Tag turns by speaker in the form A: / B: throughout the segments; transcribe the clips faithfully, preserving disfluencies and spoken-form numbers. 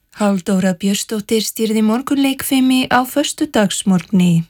A: Halldóra Björnsdóttir stýrði morgunleikfimi á föstudagsmorgni.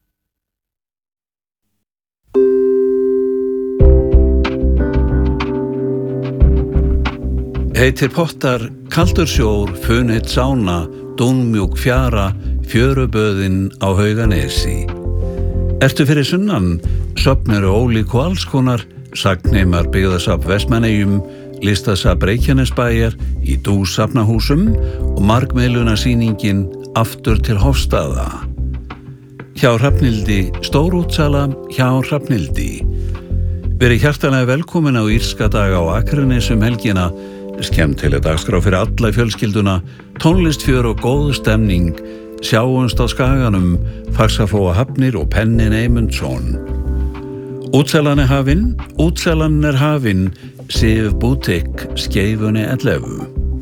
B: Heitir pottar, kaldur sjór, funheit sána, dúnmjúk fjara, fjöruböðin á Hauganesi. Ertu fyrir sunnan, söfn eru ólík og alls konar, sagnheimar byggðasafn Vestmannaeyjum, listasafn Reykjanesbæjar, í dús safnahúsum og margmiðlunarsýningin Aftur til Hofstaða. Hjá Hrafnhildi, stórútsala hjá Hrafnhildi. Verið hjartanlega velkomin á írska daga á Akranesi um helgina, skemmtileg dagskrá fyrir alla fjölskylduna, tónlistfjör og góð stemning, sjáumst á Skaganum, Faxaflóa Hafnir og Pennin Eymundsson. Útsalan er hafin, útsalan er hafin, Sif Bútik, Skeifunni ellefu.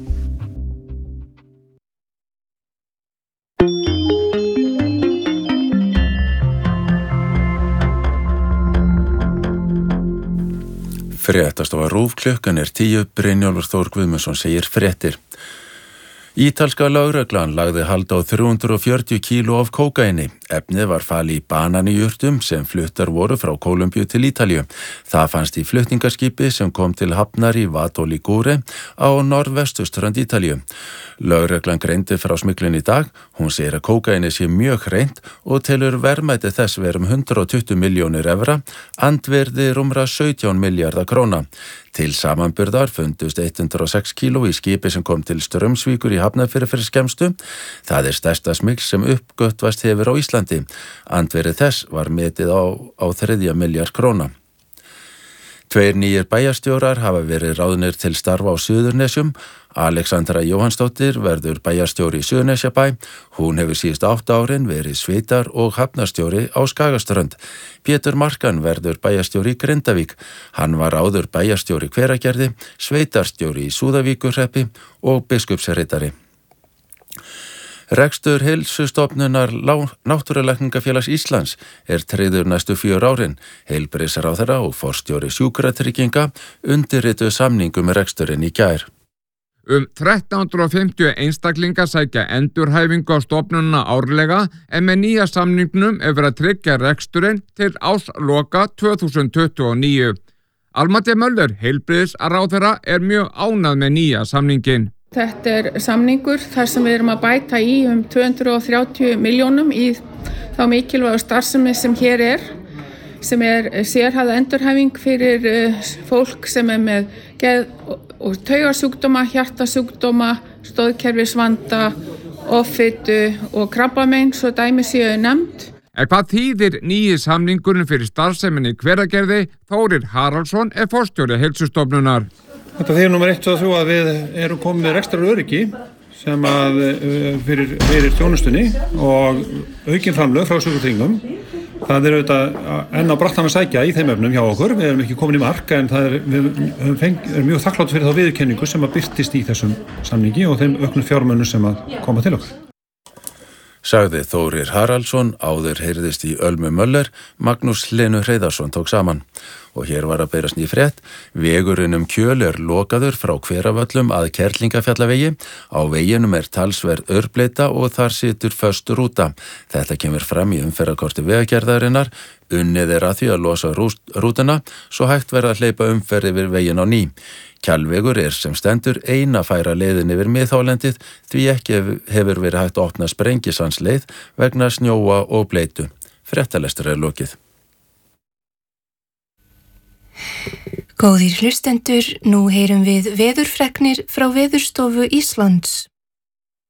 C: Fréttastofa RÚV, klukkan er tíu, Brynjólfur Þór Guðmundsson segir fréttir. Ítalska lögreglan lagði hald á þrjú hundruð fjörutíu kíló af kókaini. Efnið var falið í bananijurtum sem fluttar voru frá Kólumbíu til Ítalíu. Það fannst í flutningaskipi sem kom til hafnar í Vato Ligure á norðvestuströnd Ítalíu. Lögreglan greindi frá smyglun í dag. Hún segir að kókaini sé mjög hreint og telur verðmæti þess vera um hundrað tuttugu milljónir evra, andvirði rúmra sautján milljarða króna. Til samanburðar fundust hundrað og sex kíló í skipi sem kom til Straumsvíkur í Hafnarfirði fyrir skemmstu. Það er stærsta smygl sem uppgötvast hefur á Íslandi. Andvirði þess var metið á, á þriðja milljarð króna. Tveir nýjir bæjarstjórar hafa verið ráðnir til starfa á Suðurnesjum. Alexandra Jóhannsdóttir verður bæjarstjóri í Suðurnesjabæ. Hún hefur síðust átta árin verið sveitar- og hafnarstjóri á Skagaströnd. Pétur Markan verður bæjarstjóri í Grindavík. Hann var áður bæjarstjóri í Hveragerði, sveitarstjóri í Súðavíkurhreppi og biskupsritari. Rekstur Heilsustofnunar Náttúrulækningafélags Íslands er tryggður næstu fjör árin. Heilbrigðisráðherra og forstjóri Sjúkratrygginga undirrituðu samningu með reksturinn í gær.
D: Um þrettán hundruð fimmtíu einstaklingar sækja endurhæfingu á stofnunina árlega en með nýja samningnum er verið að tryggja reksturinn til ársloka tvö þúsund tuttugu og níu. Alma Möller, heilbrigðisráðherra, er mjög ánægð með nýja samningin.
E: Þetta er samningur þar sem við erum að bæta í um tvö hundruð þrjátíu milljónum í þá mikilvægu starfsemi sem hér er, sem er sérhæfð endurhæfing fyrir fólk sem er með geð- og taugasjúkdóma, hjartasjúkdóma, stoðkerfisvanda, offitu og krabbamein, svo dæmi séu nefnd.
D: En hvað þýðir nýji samningurinn fyrir starfseminni í Hveragerði? Þórir Haraldsson er forstjóri Heilsustofnunar.
F: Þetta þýðir númer eitt og þrjú að við erum komið með rekstraröryggi sem að fyrir, fyrir þjónustunni og aukin framlög frá Sjúkratryggingum. Það er auðvitað enn á brattan að sækja í þeim efnum hjá okkur. Við erum ekki komin í mark en það er, við feng, erum mjög þakklátt fyrir þá viðurkenningu sem að birtist í þessum samningi og þeim auknu fjármunum sem að koma til okkur.
C: Sagði Þórir Haraldsson, áður heyrðist í Ölmu Möller, Magnús Hlynur Hreiðarsson tók saman. Og hér var að berast ný frétt. Vegurinn um Kjöl er lokaður frá Hveravöllum að Kerlingafjallavegi. Á veginum er talsverð örbleita og þar situr föst rúta. Þetta kemur fram í umferðarkorti Vegagerðarinnar. Unnið er að því að losa rútuna svo hægt verða að hleypa umferð yfir veginn á ný. Kjalvegur er sem stendur eina færa leiðin yfir miðhálendið því ekki hefur verið hægt að opna Sprengisandsleið vegna snjóa og bleitu. Fréttalestur er lokið.
A: Góðir hlustendur, nú heyrum við veðurfregnir frá Veðurstofu Íslands.